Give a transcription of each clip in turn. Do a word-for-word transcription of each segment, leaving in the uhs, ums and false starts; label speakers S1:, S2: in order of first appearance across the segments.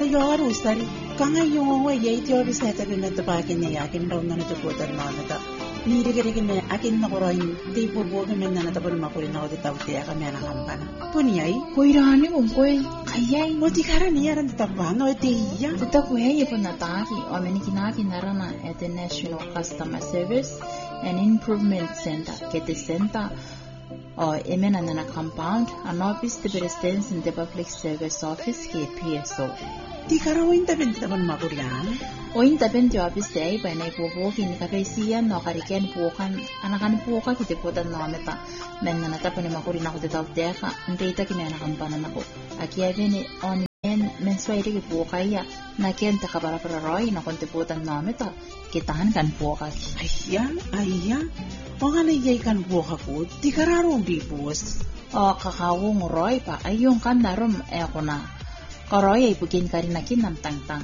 S1: yogar ustari kanga yongo ye ti obi sa tabi na tapakin ne yakin daw na to ko tan na ta ni de gere ne akin na koroin ti po bo ke men na ta pa makuri na ko ta ta ya ka me na kampana puni ai
S2: koirani mo koi kayai
S1: mo ti kara ni yaran ta pa no ti ya
S2: ta ko ye po na ta ki o men ki na ki narana at the National Customer Service and Improvement Center ke te center o emena na compound an office de residence in the Public Service Office ke P S O
S1: ti kara o inta ben ta pa makuri an
S2: o inta ben ti office ai pa na po po ki ni ka pe sian no kariken po kan anakan po ka ki te po tan no meta men na ta pa ni makuri na ko te ta te ka ndeta ki na kampana na ko aki ave ni on en mensuaire ki po kaya na ken ta ka para para roi na kon te po tan no meta ki tahan kan po ka
S1: ayya ayya o nga na kan po ka ko ti kararo di pos
S2: o kakawong roi pa ayong kan darom e ako na karoi ay pukin ka rin na kinam tang-tang.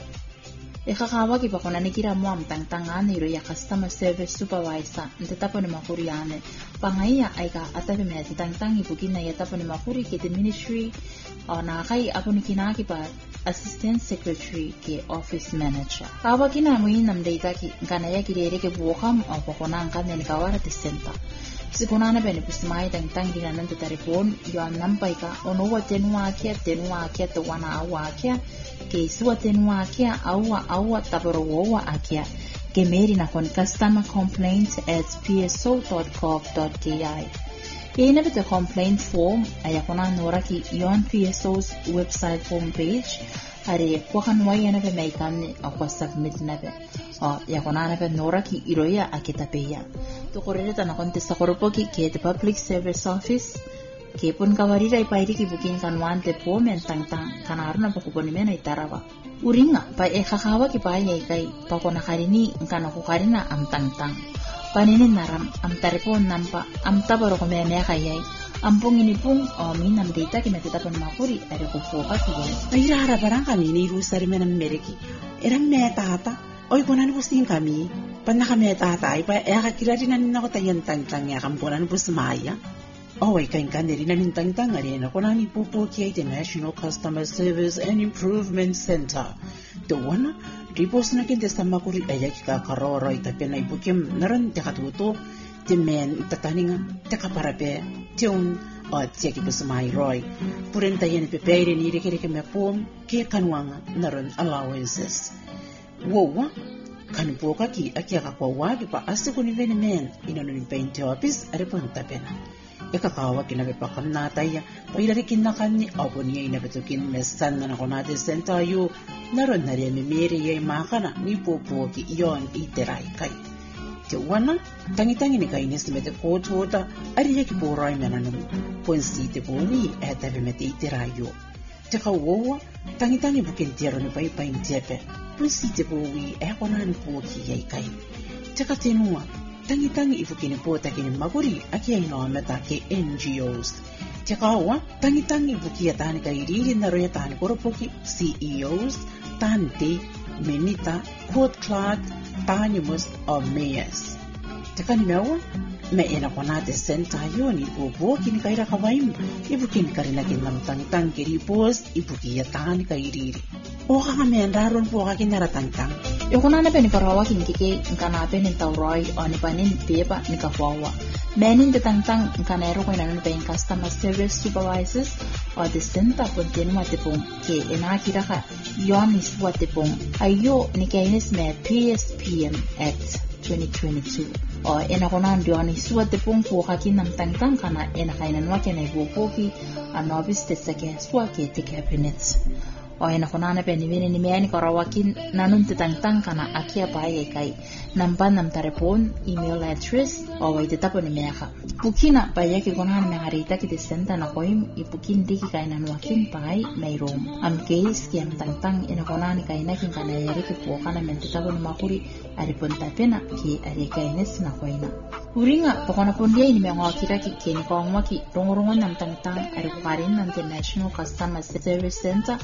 S2: E kakawa ki pa ko na nikira mo am tang-tangan iro ya customer service supervisor nte tapo ni makuri ane pangaya ay ka atabi me ti tang-tang ipukin na ya tapo ni makuri ki the ministry o na kay ako ni kinaki pa assistant secretary ke office manager kawa kina mo inam data ki kanaya kirere ke buokam o pa ko na ang kanyan kawara ti center Sikuna na bene pusmai tang tang di nanan te telefon yo am nampai ka ono wa tenua kia tenua kia te wana awa kia ke suwa tenua kia awa awa taboro wa akia ke meri na kon customer complaints at p s o dot gov dot k i Ye na bete complaint form ayakona nora ki yon P S O's website homepage are kwa kanwa yana be maikan akwa submit na be o yakona na be nora ki iroya akitapeya to korere ta na kontesta korpo ki ke the Public Service Office ke pun kawarira ipairi ki bukin kanwan te po men tang tang kanarna pa kuponi mena itarawa uringa pa e kakawa ki pa yai kai pa ko nakarini kana ko karina am tang tang paninin naram am taripon nampa am tabaro ko mena kayai ampung ini pung o minam data ki natita pon makuri are ko foka ki yai
S1: ay rara barang kami ni rusari menam mereki eram me tata oy kunan pusing kami panna kami tata ay pa e kakirari na nina ko tayan tang tang ya kampunan pusmaya oh ay kain kaneri na nintang tang ari na kunan ipupo ki ay the National Customer Service and Improvement Center the one ripos na kinte sa makuri ay ki kakaroro itapena ipukim naran te katuto te men itataninga te kaparape tiun o tiaki pusmai roy puren tayan pepere ni reke reke me pom ke kanwanga naran allowances Wowa kan poka ki akia kwa wadi pa asiku ni veni men ina ni paint office are pon tapena e kakawa kina be pakam na taya pa ilari kinna kanni aboni ina betukin mesan na konate center yu naron na re memeri ye makana ni popo ki yon iterai kai te wana tangi tangi ni kai nes mete ko tota ari ye ki borai menanum pon si te boni e tabe mete iterai yo te kawowa tangi tangi buken tiaro ni pai pai tepe Pusite bowi e konan po ki yai kai. Taka tenua, tangi tangi ifu kini po takini maguri aki ai no meta ke N G Os. Taka awa, tangi tangi ifu ki atani kai riri na roya tani koropoki C E Os, tante, menita, court clerk, tanimus of mayors. Taka ni mewa, me ena konate senta yoni po po kini kaira kawaim, ifu kini karina kinam tangi tangi ripos, ifu ki atani kai riri. O kami andaron po kakinara tangtang.
S2: Yo kuna na pe ni karawa kinkike nkana pe ni tauroi o ni panin pepa ni kafawa. Menin de tangtang nkana ero ko inanon pe customer service supervisors o de senta po tenu matepong ke enakira ka yon is watepong ayo ni kainis me P S P M Act twenty twenty-two. O ena kona ndio ni suwatepong po kakinam tangtang kana enakainan wa kena ibupoki anobis te sake swa ke te cabinet. O ena konana pe ni vene ni meani karawakin nanun te tangtang kana akia pa ai kai nampan nam tarepon email address o wai te tapo ni meaka pukina pa yake konana me harita ki te senta na koim ipukin diki kai nan wakin pai mai rom am case ki am tangtang ena konana kai na kin kana yare ki po kana men te tapo ni makuri ari pon tapena ki ari kai nes na koina uringa pokona pon dia ni me ngakira ki keni ko ngwa ki rongorongo nam tangtang ari parin nam te National Customer Service Center pa ya pa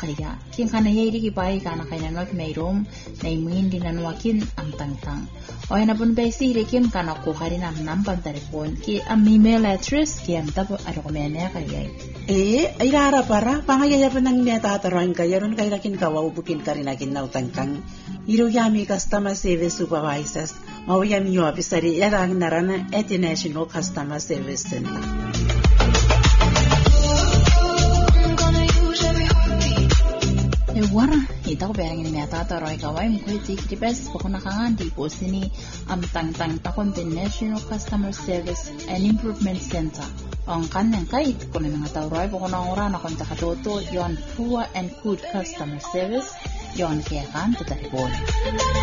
S2: kaya kin kana yeri ki pai kana kana not may room nay muhin din anwakin am tangtang o ina pun besi rekim kana ko hari nam nam pan telepon ki am email address ki am tabo arokomene kaya
S1: eh irara para pangaya pa nang netataran kaya ron kaya kin kawaubukin ka rin akin na utangtang iro yami customer service supervisors mau yami yo officer yarang narana at National Customer Service Center.
S2: Wara ita ko berang ini mata taroy kawai mo kiti kipes pokona kangan di posini am tang tang takon the National Customer Service and Improvement Center ang kanang kait ko na mga taroy pokona ora na kon takatoto yon poor and good customer service yon kaya kan tetelefon.